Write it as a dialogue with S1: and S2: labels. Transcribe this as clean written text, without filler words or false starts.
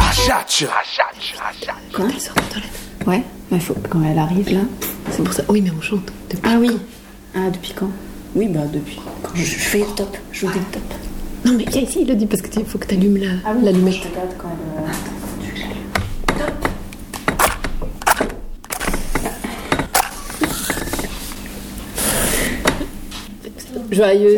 S1: Quoi ?
S2: Elle sort des toilettes.
S1: Ouais, mais faut quand elle arrive là.
S2: C'est pour ça. Oui, mais on chante. Depuis
S1: Ah oui.
S2: quand ?
S1: Ah, depuis quand ? Oui, bah depuis quand je fais le top. Je vous dis le top.
S2: Non, mais viens ici, il le dit parce qu'il faut que tu allumes l'allumette.
S1: Je regarde quand elle...
S2: Joyeux